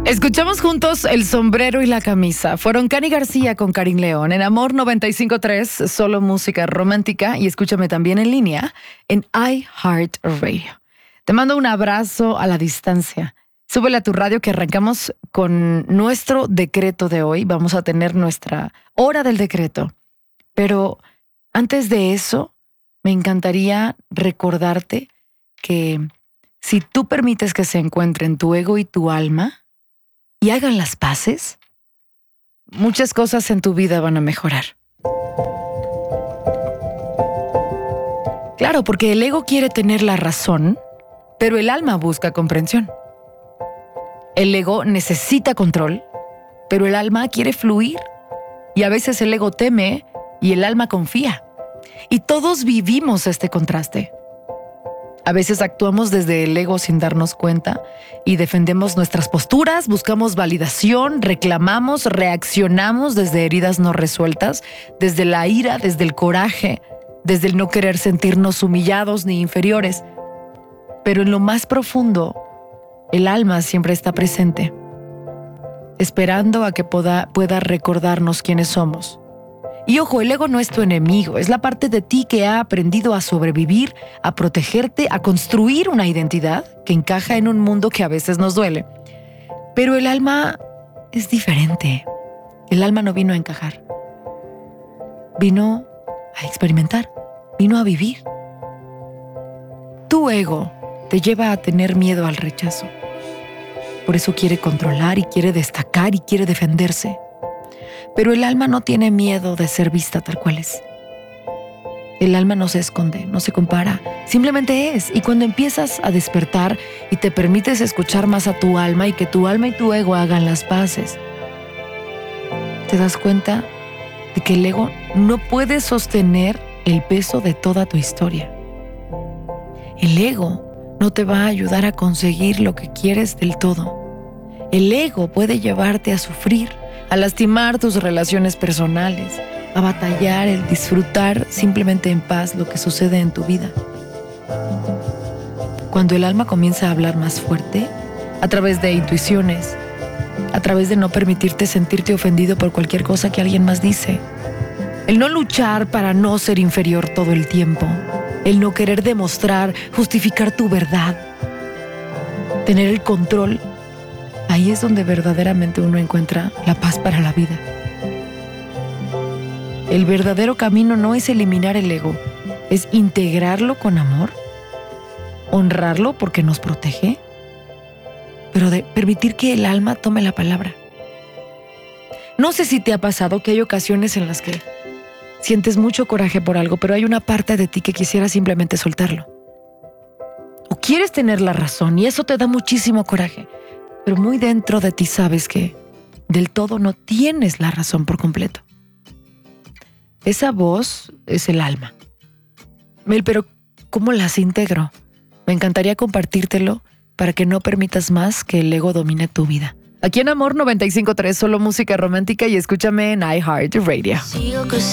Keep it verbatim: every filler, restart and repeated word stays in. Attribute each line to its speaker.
Speaker 1: Escuchamos juntos El sombrero y la camisa. Fueron Cani García con Karin León en Amor noventa y cinco punto tres, solo música romántica. Y escúchame también en línea en iHeartRadio. Te mando un abrazo a la distancia. Súbele a tu radio que arrancamos con nuestro decreto de hoy. Vamos a tener nuestra hora del decreto. Pero antes de eso, me encantaría recordarte que si tú permites que se encuentren tu ego y tu alma y hagan las paces, muchas cosas en tu vida van a mejorar. Claro, porque el ego quiere tener la razón, pero el alma busca comprensión. El ego necesita control, pero el alma quiere fluir. Y a veces el ego teme y el alma confía. Y todos vivimos este contraste. A veces actuamos desde el ego sin darnos cuenta y defendemos nuestras posturas, buscamos validación, reclamamos, reaccionamos desde heridas no resueltas, desde la ira, desde el coraje, desde el no querer sentirnos humillados ni inferiores. Pero en lo más profundo, el alma siempre está presente, esperando a que pueda, pueda recordarnos quiénes somos. Y ojo, el ego no es tu enemigo, es la parte de ti que ha aprendido a sobrevivir, a protegerte, a construir una identidad que encaja en un mundo que a veces nos duele. Pero el alma es diferente. El alma no vino a encajar. Vino a experimentar, vino a vivir. Tu ego te lleva a tener miedo al rechazo. Por eso quiere controlar y quiere destacar y quiere defenderse. Pero el alma no tiene miedo de ser vista tal cual es. El alma no se esconde, no se compara, simplemente es. Y cuando empiezas a despertar y te permites escuchar más a tu alma y que tu alma y tu ego hagan las paces, te das cuenta de que el ego no puede sostener el peso de toda tu historia. El ego no te va a ayudar a conseguir lo que quieres del todo. El ego puede llevarte a sufrir, a lastimar tus relaciones personales, a batallar, el disfrutar simplemente en paz lo que sucede en tu vida. Cuando el alma comienza a hablar más fuerte, a través de intuiciones, a través de no permitirte sentirte ofendido por cualquier cosa que alguien más dice, el no luchar para no ser inferior todo el tiempo, el no querer demostrar, justificar tu verdad, tener el control. Ahí es donde verdaderamente uno encuentra la paz para la vida. El verdadero camino no es eliminar el ego, es integrarlo con amor, honrarlo porque nos protege, pero de permitir que el alma tome la palabra. No sé si te ha pasado que hay ocasiones en las que sientes mucho coraje por algo, pero hay una parte de ti que quisiera simplemente soltarlo. O quieres tener la razón y eso te da muchísimo coraje. Pero muy dentro de ti sabes que del todo no tienes la razón por completo. Esa voz es el alma. Mel, pero ¿cómo las integro? Me encantaría compartírtelo para que no permitas más que el ego domine tu vida. Aquí en Amor noventa y cinco punto tres, solo música romántica y escúchame en iHeartRadio.